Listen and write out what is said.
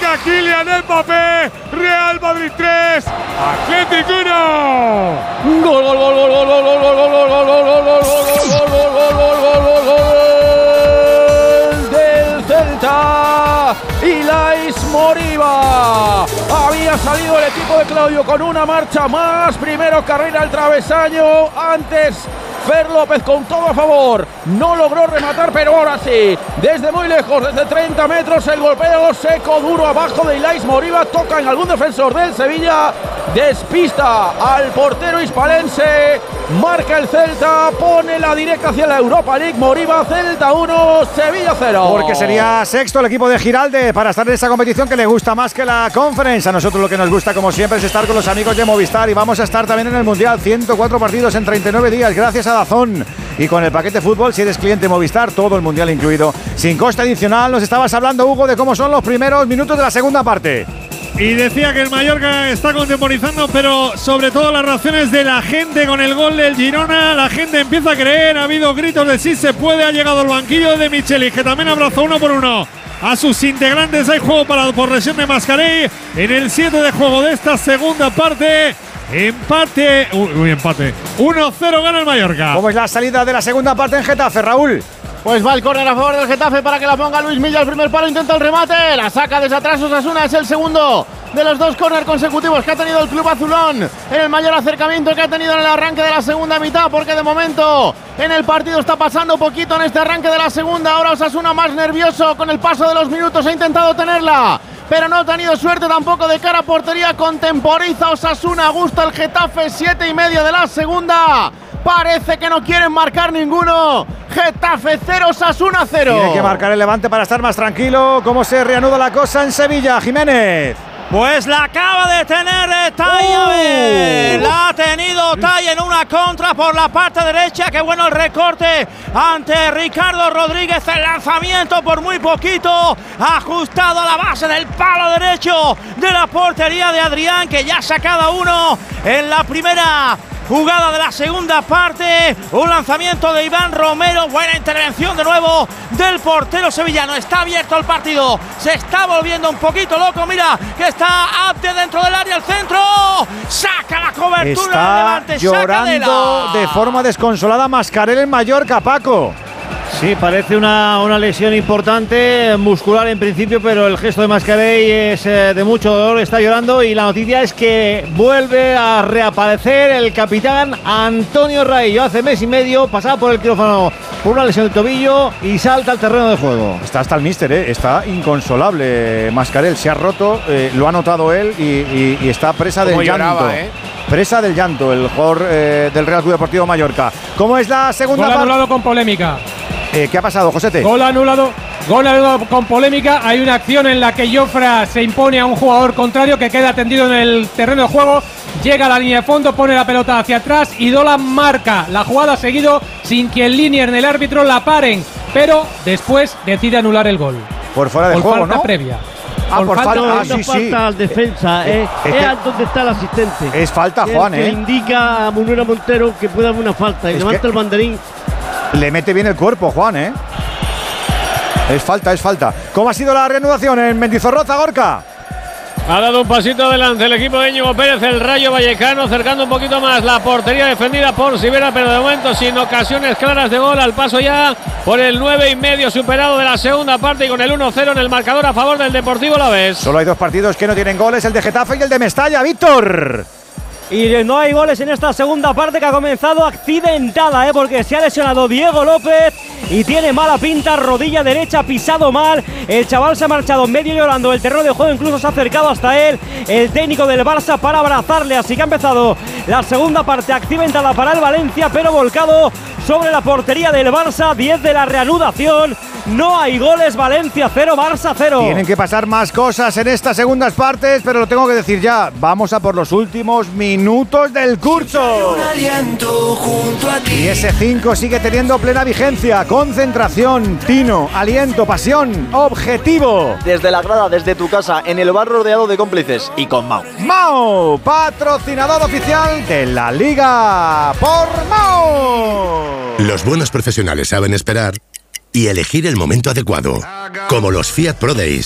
marca Kylian Mbappé. Real Madrid 3, Atlético 1. Gol, gol, gol, gol, gol, gol, gol, gol, gol, gol, gol del Celta. Ilais Moriba. Había salido el equipo de Claudio con una marcha más. Primero carrera al travesaño. Antes Fer López con todo a favor. No logró rematar, pero ahora sí. Desde muy lejos, desde 30 metros, el golpeo seco, duro abajo de Ilais Moriba. Toca en algún defensor del Sevilla. Despista al portero hispalense. Marca el Celta. Pone la directa hacia la Europa League. Moriba, Celta 1, Sevilla 0. Porque sería sexto el equipo de Giralde para estar en esa competición que le gusta más que la Conference. A nosotros lo que nos gusta, como siempre, es estar con los amigos de Movistar. Y vamos a estar también en el Mundial. 104 partidos en 39 días, gracias a Dazón. Y con el paquete fútbol, si eres cliente Movistar, todo el Mundial incluido, sin coste adicional. Nos estabas hablando, Hugo, de cómo son los primeros minutos de la segunda parte. Y decía que el Mallorca está contemporizando, pero sobre todo las reacciones de la gente con el gol del Girona. La gente empieza a creer, ha habido gritos de sí se puede, ha llegado el banquillo de Michelis, que también abrazó 1 por 1 a sus integrantes. Hay juego por lesión de Mascarell en el 7 de juego de esta segunda parte. Empate. Empate. 1-0 gana el Mallorca. ¿Cómo es la salida de la segunda parte en Getafe, Raúl? Pues va el córner a favor del Getafe para que la ponga Luis Milla. El primer palo, intenta el remate, la saca desde atrás Osasuna. Es el segundo de los 2 córner consecutivos que ha tenido el club azulón en el mayor acercamiento que ha tenido en el arranque de la segunda mitad, porque de momento en el partido está pasando poquito en este arranque de la segunda. Ahora Osasuna más nervioso con el paso de los minutos, ha intentado tenerla, pero no ha tenido suerte tampoco de cara a portería. Contemporiza Osasuna, gusta el Getafe, 7:30 de la segunda. Parece que no quieren marcar ninguno. Getafe 0, Osasuna 0. Tiene que marcar el Levante para estar más tranquilo. ¿Cómo se reanuda la cosa en Sevilla, Jiménez? Pues la acaba de tener Tay. La ha tenido Tay en una contra por la parte derecha. Qué bueno el recorte ante Ricardo Rodríguez. El lanzamiento por muy poquito, ajustado a la base del palo derecho de la portería de Adrián, que ya saca cada uno en la primera jugada de la segunda parte. Un lanzamiento de Iván Romero. Buena intervención de nuevo del portero sevillano. Está abierto el partido. Se está volviendo un poquito loco. Mira que está Abde dentro del área. El centro. Saca la cobertura. Está Levante, llorando de forma desconsolada Mascarell en Mallorca, Paco. Sí, parece una lesión importante, muscular en principio, pero el gesto de Mascarell es de mucho dolor, está llorando, y la noticia es que vuelve a reaparecer el capitán Antonio Raillo. Hace mes y medio pasaba por el quirófano por una lesión de tobillo y salta al terreno de juego. Está hasta el míster, está inconsolable Mascarell, se ha roto, lo ha notado él y está presa del llanto. Presa del llanto el jugador del Real Club Deportivo Mallorca. ¿Cómo es la segunda parte? Gol anulado con polémica. ¿Qué ha pasado, Josete? Gol anulado con polémica. Hay una acción en la que Jofra se impone a un jugador contrario que queda tendido en el terreno de juego. Llega a la línea de fondo, pone la pelota hacia atrás y Dolan marca la jugada seguido sin que el linier ni el árbitro la paren. Pero después decide anular el gol. Por fuera de juego, falta ¿no? previa. Por falta. Sí. Falta al defensa, es donde está el asistente. Es falta, Juan, que indica a Munera Montero que puede haber una falta y levanta el banderín. Le mete bien el cuerpo, Juan, Es falta. ¿Cómo ha sido la reanudación en Mendizorroza, Gorka? Ha dado un pasito adelante el equipo de Íñigo Pérez, el Rayo Vallecano, acercando un poquito más la portería defendida por Sivera, pero de momento sin ocasiones claras de gol. Al paso ya por el 9,5 superado de la segunda parte y con el 1-0 en el marcador a favor del Deportivo Alavés. Solo hay 2 partidos que no tienen goles, el de Getafe y el de Mestalla, Víctor. Y no hay goles en esta segunda parte, que ha comenzado accidentada, porque se ha lesionado Diego López y tiene mala pinta, rodilla derecha, pisado mal. El chaval se ha marchado medio llorando el terreno de juego, incluso se ha acercado hasta él el técnico del Barça para abrazarle. Así que ha empezado la segunda parte accidentada para el Valencia, pero volcado sobre la portería del Barça. 10 de la reanudación. No hay goles, Valencia 0, Barça 0. Tienen que pasar más cosas en estas segundas partes, pero lo tengo que decir ya. Vamos a por los últimos minutos del curso. Y ese 5 sigue teniendo plena vigencia. Concentración, tino, aliento, pasión, objetivo. Desde la grada, desde tu casa, en el bar rodeado de cómplices y con Mao. Mao, patrocinador oficial de la Liga por Mao. Los buenos profesionales saben esperar y elegir el momento adecuado, como los Fiat Pro Days.